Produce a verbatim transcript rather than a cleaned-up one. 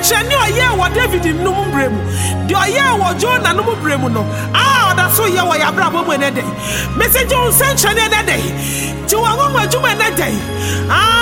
nsɛnkyerɛnne a ɔyɛɛ wɔ David nnum brɛ mu, deɛ ɔyɛɛ wɔ Jonah nom brɛ mu no, a ɔda so yɛ wɔ yɛ abrabɔ mu ɛnɛ dɛ. Message wo nsɛnkyerɛnne ɛnɛ dɛ. Ti wɔn ho adwuma ɛnɛ dɛ.